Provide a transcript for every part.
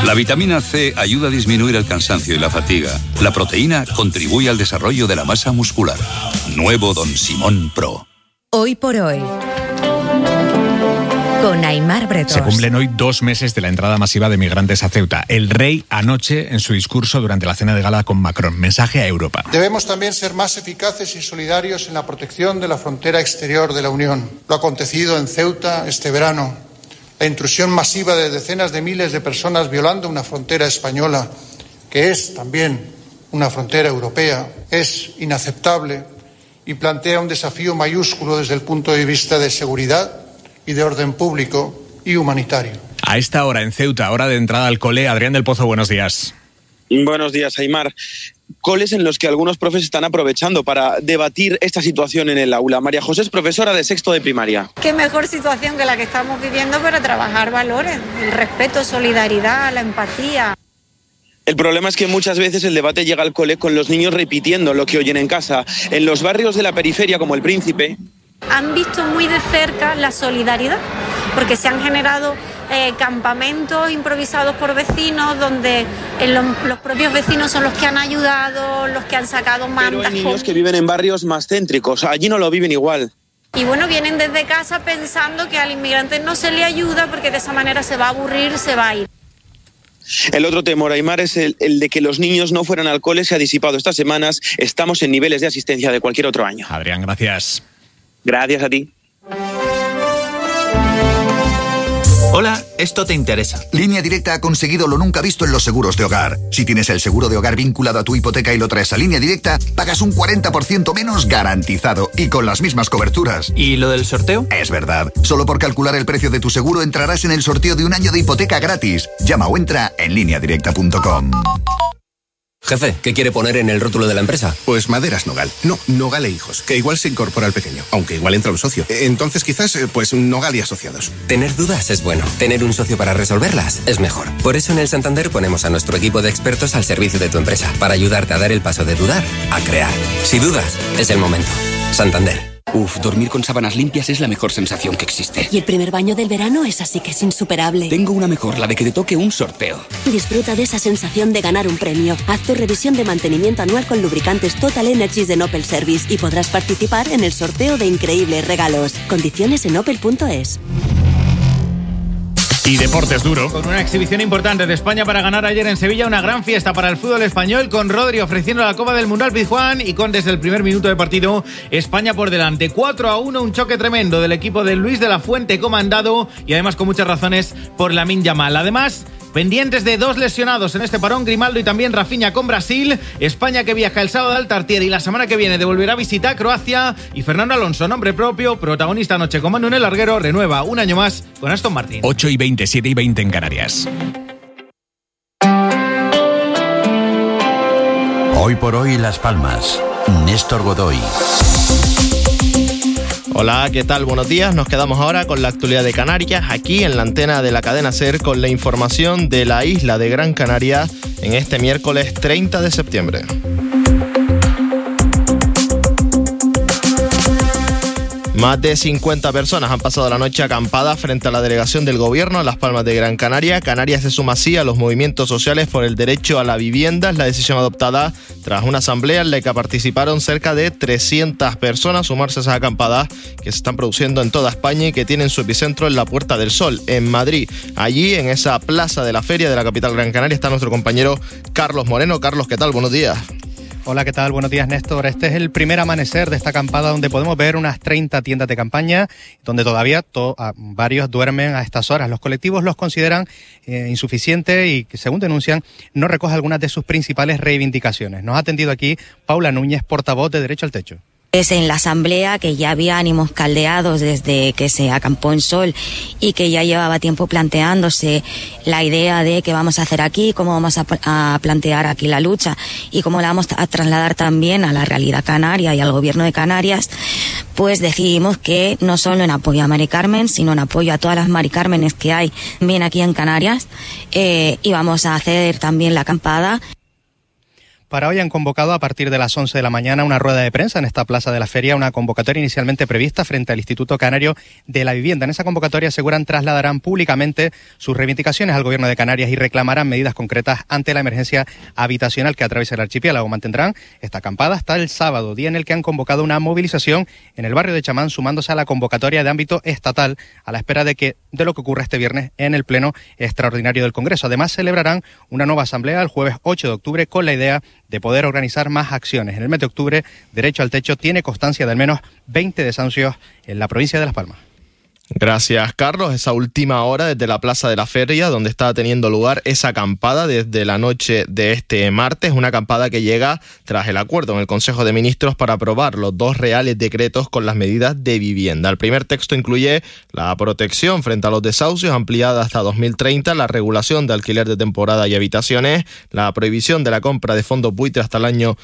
La vitamina C ayuda a disminuir el cansancio y la fatiga. La proteína contribuye al desarrollo de la masa muscular. Nuevo Don Simón Pro. Hoy por hoy, con Aimar Bretós. Se cumplen hoy 2 meses de la entrada masiva de migrantes a Ceuta. El rey anoche en su discurso durante la cena de gala con Macron. Mensaje a Europa. Debemos también ser más eficaces y solidarios en la protección de la frontera exterior de la Unión. Lo acontecido en Ceuta este verano, la intrusión masiva de decenas de miles de personas violando una frontera española, que es también una frontera europea, es inaceptable y plantea un desafío mayúsculo desde el punto de vista de seguridad y de orden público y humanitario. A esta hora en Ceuta, hora de entrada al cole, Adrián del Pozo, buenos días. Buenos días, Aimar. Coles en los que algunos profes están aprovechando para debatir esta situación en el aula. María José es profesora de sexto de primaria. Qué mejor situación que la que estamos viviendo para trabajar valores, el respeto, solidaridad, la empatía. El problema es que muchas veces el debate llega al cole con los niños repitiendo lo que oyen en casa. En los barrios de la periferia, como El Príncipe, han visto muy de cerca la solidaridad, porque se han generado campamentos improvisados por vecinos, donde los propios vecinos son los que han ayudado, los que han sacado mantas. Pero hay niños que viven en barrios más céntricos, allí no lo viven igual. Y bueno, vienen desde casa pensando que al inmigrante no se le ayuda porque de esa manera se va a aburrir, se va a ir. El otro temor, Aimar, es el de que los niños no fueran al cole. Se ha disipado estas semanas. Estamos en niveles de asistencia de cualquier otro año. Adrián, gracias. Gracias a ti. Hola, esto te interesa. Línea Directa ha conseguido lo nunca visto en los seguros de hogar. Si tienes el seguro de hogar vinculado a tu hipoteca y lo traes a Línea Directa, pagas un 40% menos garantizado y con las mismas coberturas. ¿Y lo del sorteo? Es verdad. Solo por calcular el precio de tu seguro entrarás en el sorteo de un año de hipoteca gratis. Llama o entra en lineadirecta.com. Jefe, ¿qué quiere poner en el rótulo de la empresa? Pues Maderas Nogal. No, Nogal e Hijos, que igual se incorpora al pequeño, aunque igual entra un socio. Entonces quizás, pues Nogal y Asociados. Tener dudas es bueno. Tener un socio para resolverlas es mejor. Por eso en el Santander ponemos a nuestro equipo de expertos al servicio de tu empresa, para ayudarte a dar el paso de dudar a crear. Si dudas, es el momento. Santander. Uf, dormir con sábanas limpias es la mejor sensación que existe. Y el primer baño del verano es así que es insuperable. Tengo una mejor, la de que te toque un sorteo. Disfruta de esa sensación de ganar un premio. Haz tu revisión de mantenimiento anual con lubricantes Total Energies de Opel Service y podrás participar en el sorteo de increíbles regalos. Condiciones en opel.es. Y deportes duro. Con una exhibición importante de España para ganar ayer en Sevilla, una gran fiesta para el fútbol español, con Rodri ofreciendo la Copa del Mundial Pizjuán y con desde el primer minuto de partido España por delante. 4-1, un choque tremendo del equipo de Luis de la Fuente comandado y además con muchas razones por Lamine Yamal. Además, pendientes de 2 lesionados en este parón, Grimaldo y también Rafinha con Brasil. España que viaja el sábado al Tartier y la semana que viene devolverá visita a Croacia. Y Fernando Alonso, nombre propio, protagonista anoche con Manu en el larguero, renueva un año más con Aston Martin. 8:20, 7:20 en Canarias. Hoy por hoy Las Palmas. Néstor Godoy. Hola, ¿qué tal? Buenos días. Nos quedamos ahora con la actualidad de Canarias, aquí en la antena de la cadena SER, con la información de la isla de Gran Canaria en este miércoles 30 de septiembre. Más de 50 personas han pasado la noche acampada frente a la delegación del gobierno en Las Palmas de Gran Canaria. Canarias se suma así a los movimientos sociales por el derecho a la vivienda. Es la decisión adoptada tras una asamblea en la que participaron cerca de 300 personas, sumarse a esas acampadas que se están produciendo en toda España y que tienen su epicentro en la Puerta del Sol, en Madrid. Allí, en esa plaza de la feria de la capital Gran Canaria, está nuestro compañero Carlos Moreno. Carlos, ¿qué tal? Buenos días. Hola, ¿qué tal? Buenos días, Néstor. Este es el primer amanecer de esta acampada donde podemos ver unas 30 tiendas de campaña, donde todavía varios duermen a estas horas. Los colectivos los consideran insuficientes y, según denuncian, no recoge algunas de sus principales reivindicaciones. Nos ha atendido aquí Paula Núñez, portavoz de Derecho al Techo. Es en la asamblea que ya había ánimos caldeados desde que se acampó en Sol y que ya llevaba tiempo planteándose la idea de qué vamos a hacer aquí, cómo vamos a plantear aquí la lucha y cómo la vamos a trasladar también a la realidad canaria y al gobierno de Canarias. Pues decidimos que no solo en apoyo a Mari Carmen, sino en apoyo a todas las Mari Cármenes que hay bien aquí en Canarias, y vamos a hacer también la acampada. Para hoy han convocado a partir de las 11 de la mañana una rueda de prensa en esta plaza de la feria, una convocatoria inicialmente prevista frente al Instituto Canario de la Vivienda. En esa convocatoria aseguran trasladarán públicamente sus reivindicaciones al Gobierno de Canarias y reclamarán medidas concretas ante la emergencia habitacional que atraviesa el archipiélago. Mantendrán esta acampada hasta el sábado, día en el que han convocado una movilización en el barrio de Chamán, sumándose a la convocatoria de ámbito estatal a la espera de lo que ocurra este viernes en el Pleno Extraordinario del Congreso. Además, celebrarán una nueva asamblea el jueves 8 de octubre con la idea de poder organizar más acciones. En el mes de octubre, Derecho al Techo tiene constancia de al menos 20 desahucios en la provincia de Las Palmas. Gracias, Carlos. Esa última hora desde la Plaza de la Feria, donde está teniendo lugar esa acampada desde la noche de este martes, una acampada que llega tras el acuerdo en el Consejo de Ministros para aprobar los 2 reales decretos con las medidas de vivienda. El primer texto incluye la protección frente a los desahucios ampliada hasta 2030, la regulación de alquiler de temporada y habitaciones, la prohibición de la compra de fondos buitre hasta el año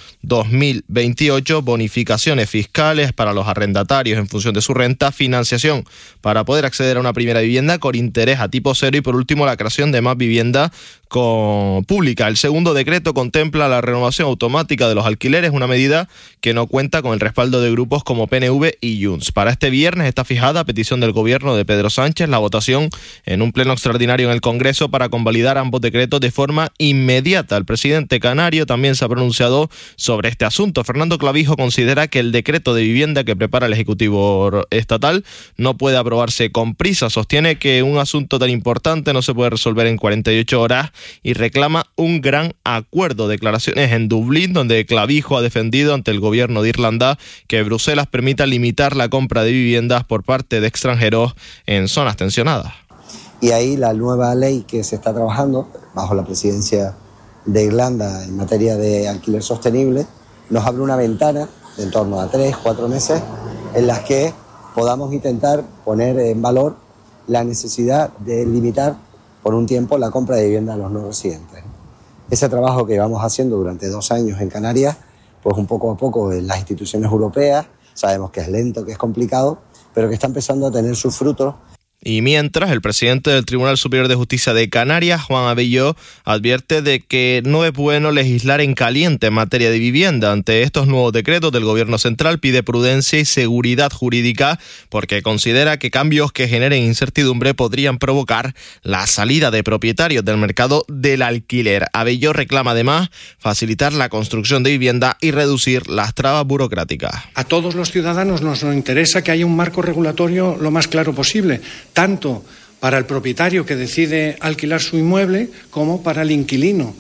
2028, bonificaciones fiscales para los arrendatarios en función de su renta, financiación para poder acceder a una primera vivienda con interés a tipo cero y, por último, la creación de más vivienda pública. El segundo decreto contempla la renovación automática de los alquileres, una medida que no cuenta con el respaldo de grupos como PNV y Junts. Para este viernes está fijada, a petición del gobierno de Pedro Sánchez, la votación en un pleno extraordinario en el Congreso para convalidar ambos decretos de forma inmediata. El presidente canario también se ha pronunciado sobre este asunto. Fernando Clavijo considera que el decreto de vivienda que prepara el Ejecutivo estatal no puede aprobarse con prisa. Sostiene que un asunto tan importante no se puede resolver en 48 horas y reclama un gran acuerdo. Declaraciones en Dublín, donde Clavijo ha defendido ante el gobierno de Irlanda que Bruselas permita limitar la compra de viviendas por parte de extranjeros en zonas tensionadas. Y ahí la nueva ley que se está trabajando bajo la presidencia de Irlanda en materia de alquiler sostenible nos abre una ventana de en torno a 3-4 meses en las que podamos intentar poner en valor la necesidad de limitar por un tiempo la compra de vivienda a los no residentes. Ese trabajo que llevamos haciendo durante 2 años en Canarias, pues un poco a poco en las instituciones europeas, sabemos que es lento, que es complicado, pero que está empezando a tener sus frutos. Y mientras, el presidente del Tribunal Superior de Justicia de Canarias, Juan Abelló, advierte de que no es bueno legislar en caliente en materia de vivienda. Ante estos nuevos decretos del Gobierno central, pide prudencia y seguridad jurídica porque considera que cambios que generen incertidumbre podrían provocar la salida de propietarios del mercado del alquiler. Abelló reclama además facilitar la construcción de vivienda y reducir las trabas burocráticas. A todos los ciudadanos nos interesa que haya un marco regulatorio lo más claro posible, tanto para el propietario que decide alquilar su inmueble como para el inquilino.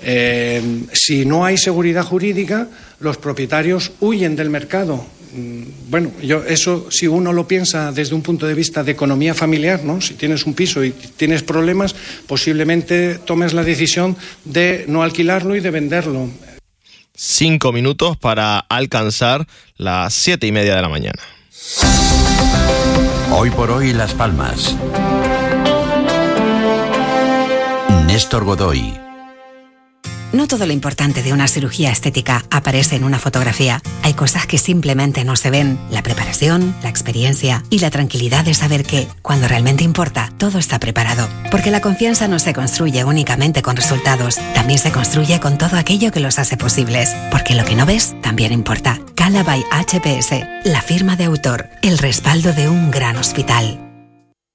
Si no hay seguridad jurídica, los propietarios huyen del mercado. Bueno, eso si uno lo piensa desde un punto de vista de economía familiar, ¿no? Si tienes un piso y tienes problemas, posiblemente tomes la decisión de no alquilarlo y de venderlo. 5 minutos para alcanzar las 7:30 de la mañana. Hoy por hoy Las Palmas. Néstor Godoy. No todo lo importante de una cirugía estética aparece en una fotografía. Hay cosas que simplemente no se ven. La preparación, la experiencia y la tranquilidad de saber que, cuando realmente importa, todo está preparado. Porque la confianza no se construye únicamente con resultados, también se construye con todo aquello que los hace posibles. Porque lo que no ves también importa. Cala by HPS, la firma de autor, el respaldo de un gran hospital.